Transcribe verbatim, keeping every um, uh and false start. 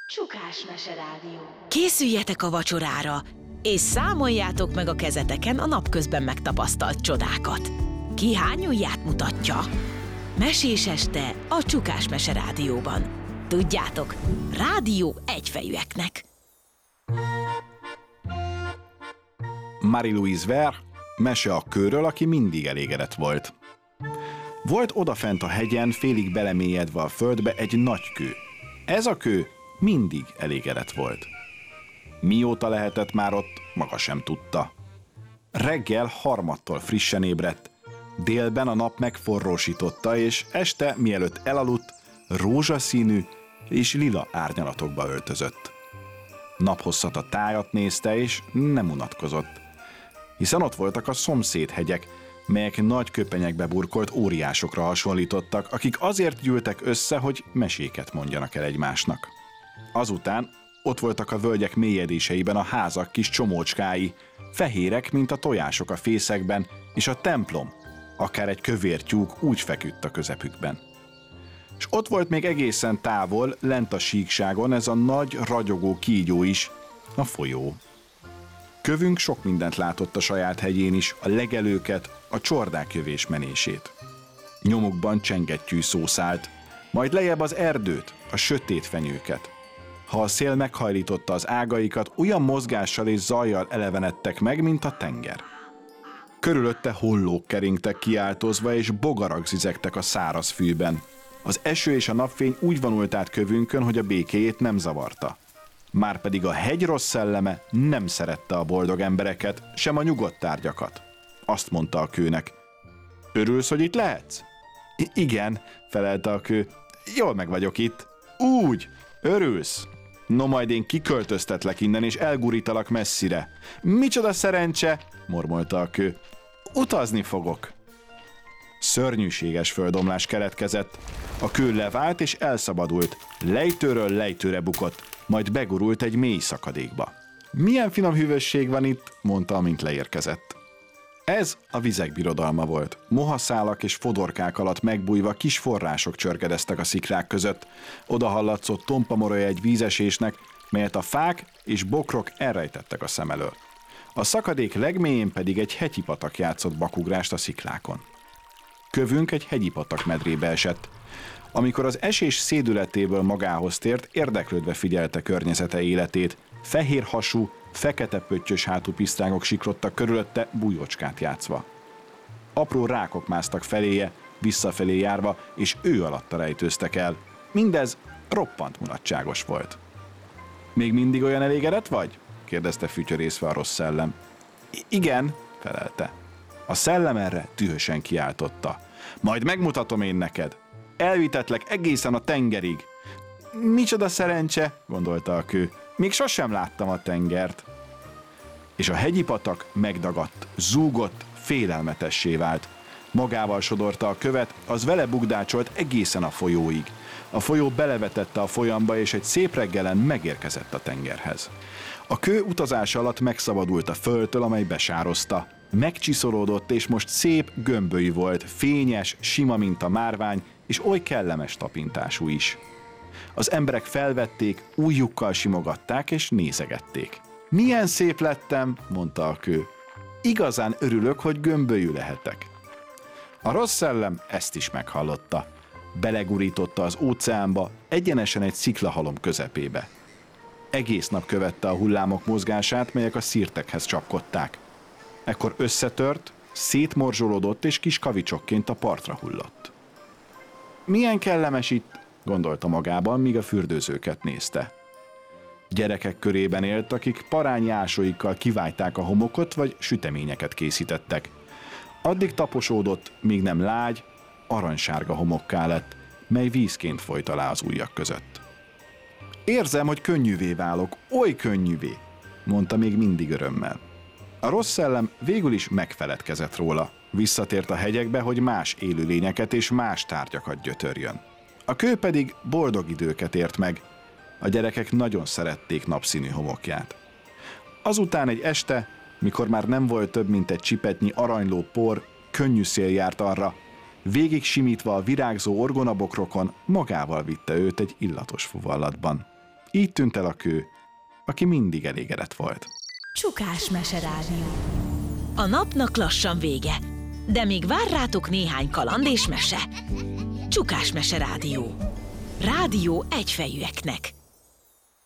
Csukás Meserádió. Készüljetek a vacsorára, és számoljátok meg a kezeteken a napközben megtapasztalt csodákat. Ki hány ujját mutatja? Mesés este a Csukás Meserádióban. Tudjátok, rádió egyfejűeknek. Marie-Louise Ver, mese a kőről, aki mindig elégedett volt. Volt odafent a hegyen, félig belemélyedve a földbe egy nagy kő. Ez a kő mindig elégedett volt. Mióta lehetett már ott, maga sem tudta. Reggel harmadtól frissen ébredt, délben a nap megforrósította, és este, mielőtt elaludt, rózsaszínű és lila árnyalatokba öltözött. Naphosszat a tájat nézte, és nem unatkozott, hiszen ott voltak a szomszédhegyek, melyek nagy köpenyekbe burkolt óriásokra hasonlítottak, akik azért gyűltek össze, hogy meséket mondjanak el egymásnak. Azután ott voltak a völgyek mélyedéseiben a házak kis csomócskái, fehérek, mint a tojások a fészekben, és a templom, akár egy kövér tyúk úgy feküdt a közepükben. És ott volt még egészen távol, lent a síkságon ez a nagy, ragyogó kígyó is, a folyó. Kövünk sok mindent látott a saját hegyén is, a legelőket, a csordák jövés-menését. Nyomukban csengettyű szószált, majd lejjebb az erdőt, a sötét fenyőket. Ha a szél meghajlította az ágaikat, olyan mozgással és zajjal elevenedtek meg, mint a tenger. Körülötte hollók keringtek kiáltozva, és bogarak zizegtek a száraz fűben. Az eső és a napfény úgy vonult át kövünkön, hogy a békéjét nem zavarta. Márpedig a hegy rossz szelleme nem szerette a boldog embereket, sem a nyugodt tárgyakat. Azt mondta a kőnek: örülsz, hogy itt lehetsz? I- igen, felelte a kő. Jól meg vagyok itt. Úgy, örülsz? No, majd én kiköltöztetlek innen, és elgurítalak messzire. Micsoda szerencse, mormolta a kő. Utazni fogok. Szörnyűséges földomlás keletkezett. A kő levált és elszabadult. Lejtőről lejtőre bukott, majd begurult egy mély szakadékba. Milyen finom hűvösség van itt, mondta, amint leérkezett. Ez a vizek birodalma volt. Mohaszálak és fodorkák alatt megbújva kis források csörgedeztek a sziklák között. Oda hallatszott tompa morolya egy vízesésnek, melyet a fák és bokrok elrejtettek a szem elől. A szakadék legmélyén pedig egy hegyipatak játszott bakugrást a sziklákon. Kövünk egy hegyipatak medrébe esett. Amikor az esés szédületéből magához tért, érdeklődve figyelte környezete életét. Fehér hasú, fekete pöttyös hátú pisztágok siklottak körülötte, bújócskát játszva. Apró rákok másztak feléje, visszafelé járva, és ő alatta rejtőztek el. Mindez roppant mulatságos volt. Még mindig olyan elégedett vagy? kérdezte fütyörészve a rossz szellem. I- igen, felelte. A szellem erre dühösen kiáltotta. Majd megmutatom én neked. Elvitetlek egészen a tengerig. Micsoda szerencse, gondolta a kő. Még sosem láttam a tengert. És a hegyipatak megdagadt, zúgott, félelmetessé vált. Magával sodorta a követ, az vele bugdácsolt egészen a folyóig. A folyó belevetette a folyamba, és egy szép reggelen megérkezett a tengerhez. A kő utazása alatt megszabadult a földtől, amely besározta. Megcsiszolódott, és most szép gömbölyű volt, fényes, sima, mint a márvány, és oly kellemes tapintású is. Az emberek felvették, ujjukkal simogatták és nézegették. Milyen szép lettem, mondta a kő. Igazán örülök, hogy gömbölyű lehetek. A rossz szellem ezt is meghallotta. Belegurította az óceánba, egyenesen egy sziklahalom közepébe. Egész nap követte a hullámok mozgását, melyek a szirtekhez csapkodták. Ekkor összetört, szétmorzsolódott, és kis kavicsokként a partra hullott. Milyen kellemes itt, gondolta magában, míg a fürdőzőket nézte. Gyerekek körében élt, akik parányi ásóikkal kivájták a homokot, vagy süteményeket készítettek. Addig taposódott, míg nem lágy, aranysárga homokká lett, mely vízként folyt alá az ujjak között. Érzem, hogy könnyűvé válok, oly könnyűvé, mondta még mindig örömmel. A rossz szellem végül is megfeledkezett róla. Visszatért a hegyekbe, hogy más élőlényeket és más tárgyakat gyötörjön. A kő pedig boldog időket ért meg. A gyerekek nagyon szerették napszínű homokját. Azután egy este, mikor már nem volt több, mint egy csipetnyi aranyló por, könnyű szél járt arra, végig simítva a virágzó orgonabokrokon, magával vitte őt egy illatos fuvallatban. Így tűnt el a kő, aki mindig elégedett volt. Csukás meserádió. A napnak lassan vége, de még vár rátok néhány kaland és mese. Csukás meserádió. Rádió egyfejűeknek.